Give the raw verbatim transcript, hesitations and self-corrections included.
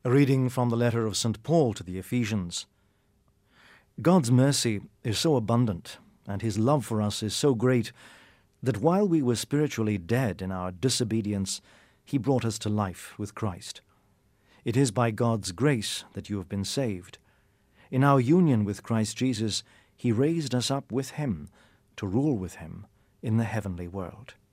A reading from the letter of Saint Paul to the Ephesians. God's mercy is so abundant, and his love for us is so great, that while we were spiritually dead in our disobedience, he brought us to life with Christ. It is by God's grace that you have been saved. In our union with Christ Jesus, he raised us up with him to rule with him in the heavenly world.